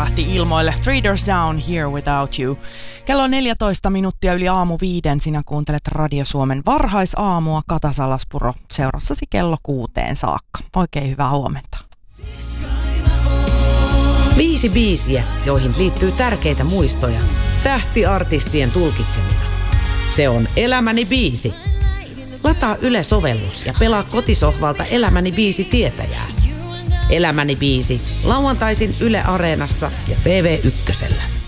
lähti ilmoille. Three Doors Down, Here Without You. Kello on 14 minuuttia yli aamu 5. Sinä kuuntelet Radio Suomen varhaisaamua. Kata Salaspuro seurassasi kello 6 saakka. Oikein hyvää huomenta. 5 biisiä, joihin liittyy tärkeitä muistoja. Tähtiartistien tulkitsemina. Se on Elämäni biisi. Lataa Yle-sovellus ja pelaa kotisohvalta Elämäni biisi tietäjää. Elämäni biisi lauantaisin Yle Areenassa ja TV1:llä.